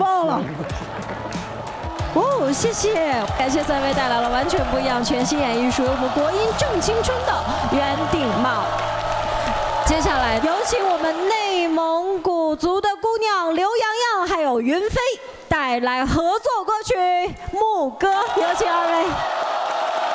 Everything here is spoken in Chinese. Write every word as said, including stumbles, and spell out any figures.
棒了！ 哦，谢谢，感谢三位带来了完全不一样、全新演绎属于我们国音正青春的圆顶帽。接下来有请我们内蒙古族的姑娘刘洋洋还有云飞带来合作歌曲《牧歌》，有请二位。